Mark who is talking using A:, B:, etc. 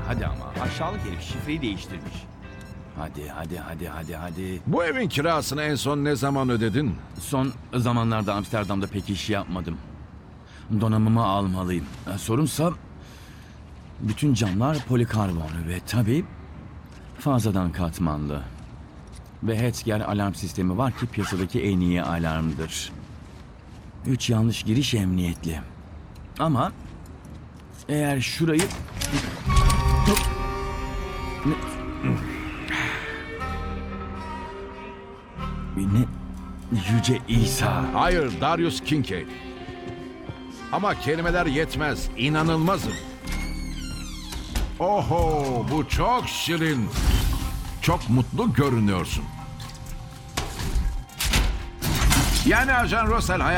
A: hadi ama. Aşağılık herif şifreyi değiştirmiş. Hadi.
B: Bu evin kirasını en son ne zaman ödedin?
A: Son zamanlarda Amsterdam'da pek iş yapmadım. Donanımımı almalıyım. Sorunsa bütün camlar polikarbon ve tabii fazladan katmanlı. Ve Hetzger alarm sistemi var ki piyasadaki en iyi alarmdır. 3 yanlış giriş emniyetli. Ama eğer şurayı... Ne? Yüce İsa.
B: Hayır, Darius Kincaid. Ama kelimeler yetmez. İnanılmazım. Oho, bu çok şirin. Çok mutlu görünüyorsun. Yani Ajan Russell